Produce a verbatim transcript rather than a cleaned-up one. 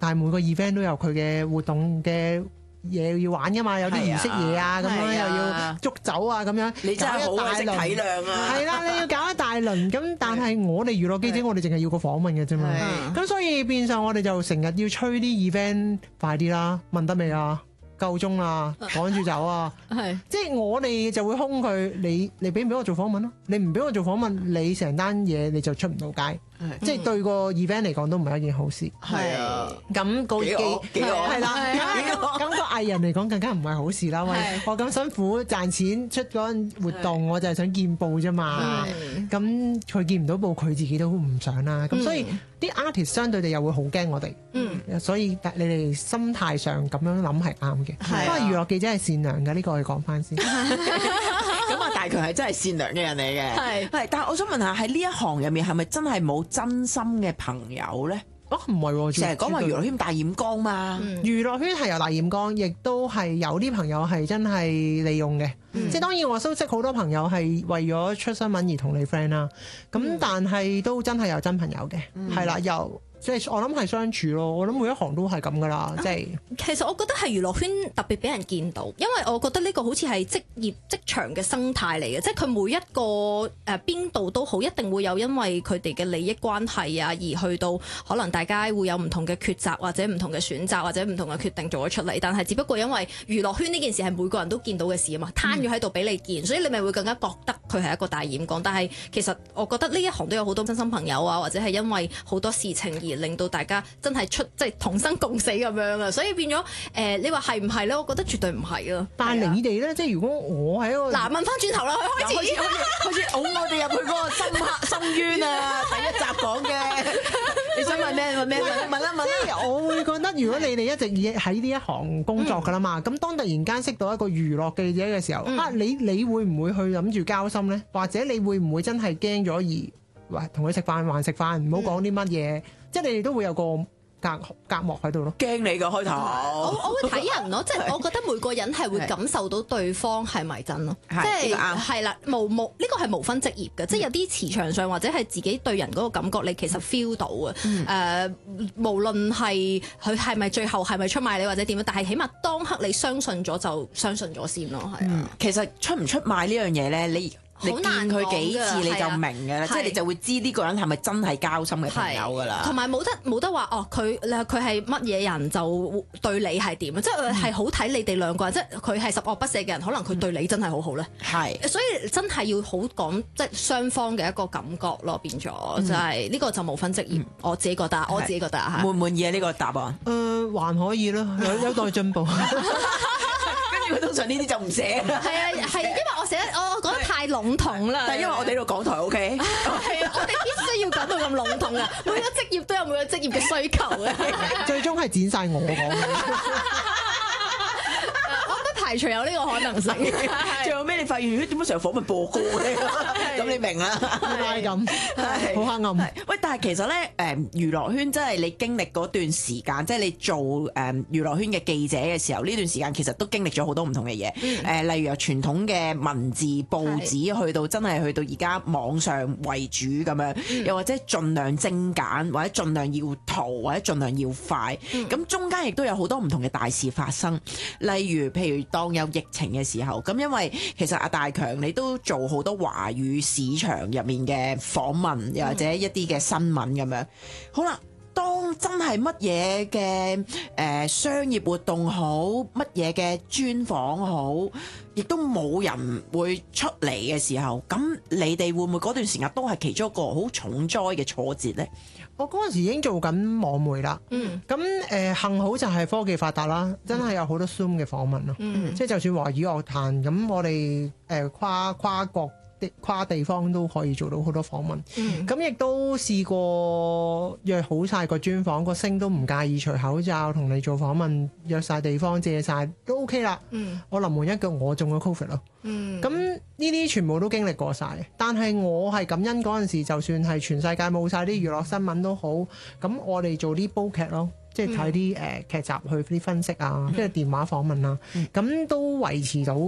但係每個 event 都有佢嘅活動嘅嘢要玩噶嘛，有啲儀式嘢啊，咁樣又要捉走啊，咁樣你真係好識體諒啊！ 係啦，你要搞一大輪，咁但係我哋娛樂記者，我哋淨係要個訪問嘅啫嘛。咁所以變相我哋就成日要催啲 event 快啲啦，問得未啊？夠鐘啦，趕住走啊！係，即係我哋就會兇佢，你你俾唔俾我做訪問咯？你唔俾我做訪問，你成單嘢你就出唔到街。即係對個 event 嚟講都唔係一件好事。係啊，咁個記係啦，咁個藝人嚟講更加唔係好事啦。喂，我咁辛苦賺錢出嗰個活動，我就係想見報啫嘛。咁佢見唔到報，佢自己都唔想啦。咁所以啲 artist 相對地又會好驚我哋。嗯，所以你哋心態上咁樣諗係啱嘅。不過娛樂記者係善良嘅，呢個我要講翻先。 咁啊，大強係真係善良嘅人嚟嘅。係係，但係我想問下喺呢一行入面係咪真係冇真心嘅朋友咧？ 哦，唔係喎， 成日講話娛樂圈大染缸嘛。 嗯、娛樂圈係有大染缸，亦都係有啲朋友係真係利用嘅。嗯、即係當然我都識好多朋友係為咗出新聞而同你 friend 啦。咁、嗯、但係都真係有真朋友嘅，係啦、嗯，又。即係我諗係相處咯，我諗每一行都係咁噶啦，即係、啊。 其實我覺得係娛樂圈特別俾人見到，因為我覺得呢個好似係職業職場嘅生態嚟嘅，即係佢每一個誒邊度都好，一定會有因為佢哋嘅利益關係啊，而去到可能大家會有唔同嘅抉擇或者唔同嘅選擇或者唔同嘅決定做咗出嚟，但係只不過因為娛樂圈呢件事係每個人都見到嘅事啊嘛，攤咗喺度俾你見，嗯、所以你咪會更加覺得佢係一個大染缸。但係其實我覺得呢一行都有好多真心朋友啊，或者係因為好多事情而令到大家真係出即係同生共死咁樣啊，所以變咗誒、呃，你話係唔係咧？我覺得絕對唔係啊。 但係你哋咧，即係如果我喺個嗱，問翻轉頭啦，開始開始拱我哋入去嗰個深刻深淵啊！第一集講嘅，你想問咩？問咩？問一問。 即係我會覺得，如果你哋一直喺呢一行工作㗎啦嘛，咁、嗯、當突然間識到一個娛樂記者嘅時候，嗯、啊，你你會唔會去諗住交心咧？或者你會唔會真係驚咗而？喂，同佢食飯還食飯，唔好講啲乜嘢，嗯、即係你哋都會有個隔隔膜喺度咯。 驚你個開頭， 我我會睇人咯，即係我覺得每個人係會感受到對方係咪真咯，即係係啦，無無呢個係無分職業嘅，嗯、即係有啲磁場上或者係自己對人嗰個感覺，你其實 feel 到嘅。誒、嗯呃，無論係佢係咪最後係咪出賣你或者點樣，但係起碼當刻你相信咗就相信咗先咯，係啊、嗯。 其實出唔出賣呢樣嘢咧，你。你見佢幾次你就明嘅啦，即係你就會知呢個人係咪真係交心嘅朋友噶啦。 同埋冇得冇得話哦，佢佢係乜嘢人就對你係點啊？即係係好睇你哋兩個人，即係佢係十惡不赦嘅人，可能佢對你真係好好咧。係，所以真係要好講即係雙方嘅一個感覺咯，變咗就係呢個就無分職業。我自己覺得，我自己覺得嚇。 滿唔滿意啊？呢個答案？ 誒，還可以啦，有有待進步。 佢通常呢啲就唔寫。 係啊，係因為我寫我我覺得太籠統啦。 但係因為我哋呢度港台 O K。係啊，我哋必須要講到咁籠統啊！每個職業都有每個職業嘅需求嘅。 最終係剪晒我講。 排除有呢個可能性。 最後尾你發現，點解成日訪問播歌咧？咁你明啦， 係咁，好黑暗。 喂，但係其實咧，誒娛樂圈真係你經歷嗰段時間，即係你做誒娛樂圈嘅記者嘅時候，呢段時間其實都經歷咗好多唔同嘅嘢。誒，例如由傳統嘅文字報紙去到真係去到而家網上為主咁樣，又或者盡量精簡，或者盡量要圖，或者盡量要快。咁中間亦都有好多唔同嘅大事發生，例如譬如當有疫情嘅時候，咁因為其實阿大強你都做好多華語市場入面嘅訪問，又或者一啲嘅新聞咁樣。好啦，當真係乜嘢嘅誒商業活動好，乜嘢嘅專訪好，亦都冇人會出嚟嘅時候，咁你哋會唔會嗰段時間都係其中一個好重災嘅挫折呢？ 我嗰陣時已經做緊網媒啦，咁誒、呃、幸好就係科技發達啦，真係有好多 Zoom 嘅訪問咯，嗯、即係就算華語樂壇，咁我哋誒、呃、跨跨國跨地方都可以做到好多訪問，咁亦、嗯、都試過約好晒個專訪，個星都唔介意除口罩同你做訪問，約晒地方借晒都 OK 啦。嗯、我臨門一腳我中咗 Covid 咯，咁呢啲全部都經歷過晒。但係我係感恩嗰陣時，就算係全世界冇晒啲娛樂新聞都好，咁我哋做啲煲劇咯。即係睇啲誒劇集去啲分析啊，跟住電話訪問啊，咁、嗯、都維持到。